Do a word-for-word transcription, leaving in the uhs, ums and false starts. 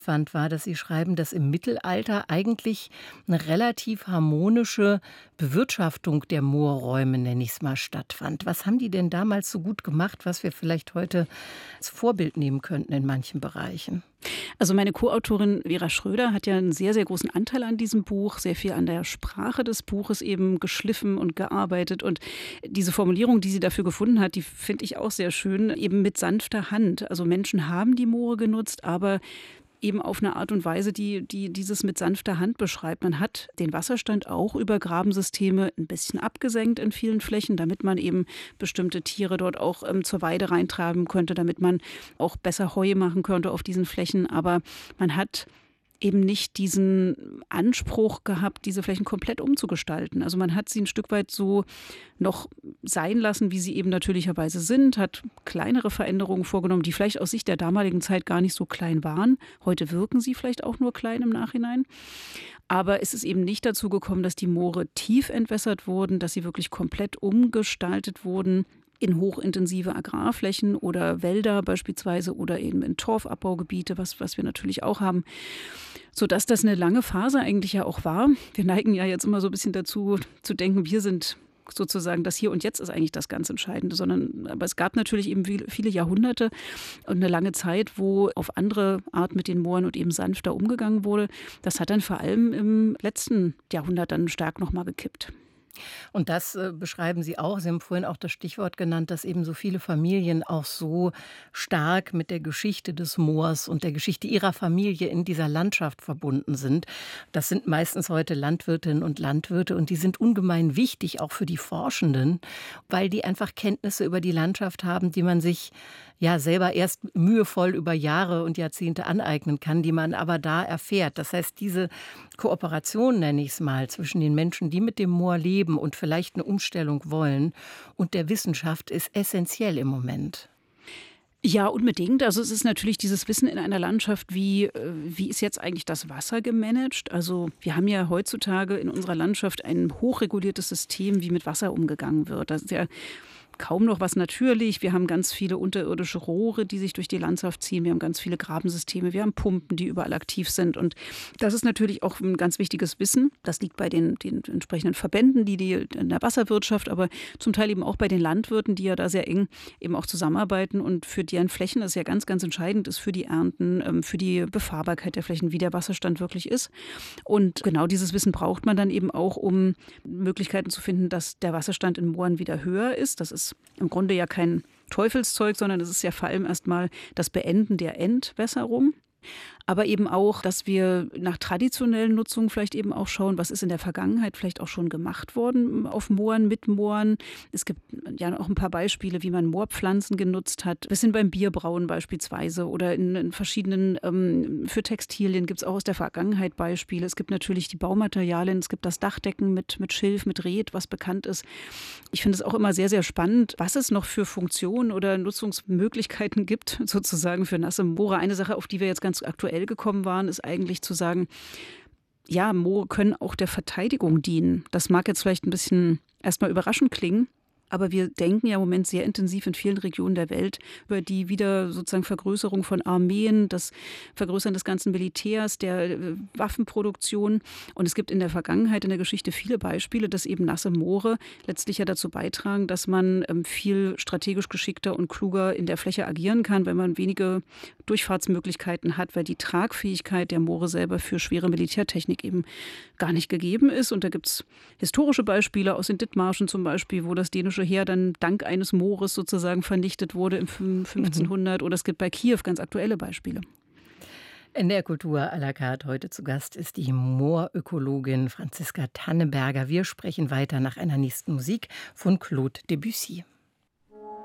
fand, war, dass Sie schreiben, dass im Mittelalter eigentlich eine relativ harmonische Bewirtschaftung der Moorräume, nenne ich es mal, stattfand. Was haben die denn damals so gut gemacht, was wir vielleicht heute als Vorbild nehmen könnten in manchen Bereichen? Also meine Co-Autorin Vera Schröder hat ja einen sehr, sehr großen Anteil an diesem Buch, sehr viel an der Sprache des Buches eben geschliffen und gearbeitet. Und diese Formulierung, die sie dafür gefunden hat, die finde ich auch sehr schön, eben mit sanfter Hand. Also Menschen haben die Moore genutzt, aber eben auf eine Art und Weise, die, die dieses mit sanfter Hand beschreibt. Man hat den Wasserstand auch über Grabensysteme ein bisschen abgesenkt in vielen Flächen, damit man eben bestimmte Tiere dort auch ähm, zur Weide reintreiben könnte, damit man auch besser Heu machen könnte auf diesen Flächen. Aber man hat eben nicht diesen Anspruch gehabt, diese Flächen komplett umzugestalten. Also man hat sie ein Stück weit so noch sein lassen, wie sie eben natürlicherweise sind, hat kleinere Veränderungen vorgenommen, die vielleicht aus Sicht der damaligen Zeit gar nicht so klein waren. Heute wirken sie vielleicht auch nur klein im Nachhinein. Aber es ist eben nicht dazu gekommen, dass die Moore tief entwässert wurden, dass sie wirklich komplett umgestaltet wurden in hochintensive Agrarflächen oder Wälder beispielsweise oder eben in Torfabbaugebiete, was, was wir natürlich auch haben, sodass das eine lange Phase eigentlich ja auch war. Wir neigen ja jetzt immer so ein bisschen dazu zu denken, wir sind sozusagen das Hier und Jetzt ist eigentlich das ganz Entscheidende, sondern aber es gab natürlich eben viele Jahrhunderte und eine lange Zeit, wo auf andere Art mit den Mooren und eben sanfter umgegangen wurde. Das hat dann vor allem im letzten Jahrhundert dann stark nochmal gekippt. Und das äh, beschreiben Sie auch. Sie haben vorhin auch das Stichwort genannt, dass eben so viele Familien auch so stark mit der Geschichte des Moors und der Geschichte ihrer Familie in dieser Landschaft verbunden sind. Das sind meistens heute Landwirtinnen und Landwirte und die sind ungemein wichtig, auch für die Forschenden, weil die einfach Kenntnisse über die Landschaft haben, die man sich ja selber erst mühevoll über Jahre und Jahrzehnte aneignen kann, die man aber da erfährt. Das heißt, diese Kooperation, nenne ich es mal, zwischen den Menschen, die mit dem Moor leben und vielleicht eine Umstellung wollen, und der Wissenschaft ist essentiell im Moment. Ja, unbedingt. Also es ist natürlich dieses Wissen in einer Landschaft, wie, äh, wie ist jetzt eigentlich das Wasser gemanagt? Also wir haben ja heutzutage in unserer Landschaft ein hochreguliertes System, wie mit Wasser umgegangen wird. Das ist ja kaum noch was natürlich. Wir haben ganz viele unterirdische Rohre, die sich durch die Landschaft ziehen. Wir haben ganz viele Grabensysteme. Wir haben Pumpen, die überall aktiv sind. Und das ist natürlich auch ein ganz wichtiges Wissen. Das liegt bei den, den entsprechenden Verbänden, die, die in der Wasserwirtschaft, aber zum Teil eben auch bei den Landwirten, die ja da sehr eng eben auch zusammenarbeiten und für deren Flächen das ja ganz, ganz entscheidend ist für die Ernten, für die Befahrbarkeit der Flächen, wie der Wasserstand wirklich ist. Und genau dieses Wissen braucht man dann eben auch, um Möglichkeiten zu finden, dass der Wasserstand in Mooren wieder höher ist. Das ist im Grunde ja kein Teufelszeug, sondern es ist ja vor allem erstmal das Beenden der Entwässerung. Aber eben auch, dass wir nach traditionellen Nutzungen vielleicht eben auch schauen, was ist in der Vergangenheit vielleicht auch schon gemacht worden auf Mooren, mit Mooren. Es gibt ja auch ein paar Beispiele, wie man Moorpflanzen genutzt hat. Wir sind beim Bierbrauen beispielsweise oder in, in verschiedenen, ähm, für Textilien gibt es auch aus der Vergangenheit Beispiele. Es gibt natürlich die Baumaterialien, es gibt das Dachdecken mit, mit Schilf, mit Reet, was bekannt ist. Ich finde es auch immer sehr, sehr spannend, was es noch für Funktionen oder Nutzungsmöglichkeiten gibt, sozusagen für nasse Moore. Eine Sache, auf die wir jetzt ganz aktuell gekommen waren, ist eigentlich zu sagen, ja, Moore können auch der Verteidigung dienen. Das mag jetzt vielleicht ein bisschen erstmal überraschend klingen, aber wir denken ja im Moment sehr intensiv in vielen Regionen der Welt über die wieder sozusagen Vergrößerung von Armeen, das Vergrößern des ganzen Militärs, der äh, Waffenproduktion. Und es gibt in der Vergangenheit, in der Geschichte viele Beispiele, dass eben nasse Moore letztlich ja dazu beitragen, dass man ähm, viel strategisch geschickter und kluger in der Fläche agieren kann, wenn man wenige Durchfahrtsmöglichkeiten hat, weil die Tragfähigkeit der Moore selber für schwere Militärtechnik eben gar nicht gegeben ist. Und da gibt es historische Beispiele aus den Dithmarschen zum Beispiel, wo das dänische Heer dann dank eines Moores sozusagen vernichtet wurde im fünfzehnhundert. Mhm. Oder es gibt bei Kiew ganz aktuelle Beispiele. In der Kultur à la carte heute zu Gast ist die Moorökologin Franziska Tanneberger. Wir sprechen weiter nach einer nächsten Musik von Claude Debussy.